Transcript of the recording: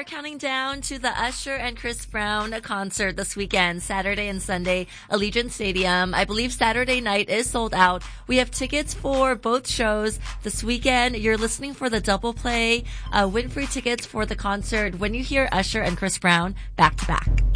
counting down to the Usher and Chris Brown concert this weekend, Saturday and Sunday, Allegiant Stadium. I believe Saturday night is sold out. We have tickets for both shows this weekend. You're listening for the double play, win free tickets for the concert when you hear Usher and Chris Brown back to back.